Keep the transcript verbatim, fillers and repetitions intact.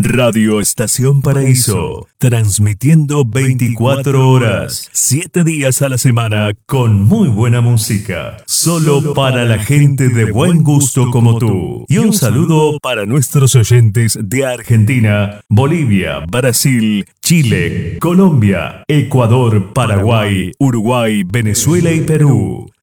Radio Estación Paraíso, transmitiendo veinticuatro horas, siete días a la semana con muy buena música, solo para la gente de buen gusto como tú. Y un saludo para nuestros oyentes de Argentina, Bolivia, Brasil, Chile, Colombia, Ecuador, Paraguay, Uruguay, Venezuela y Perú.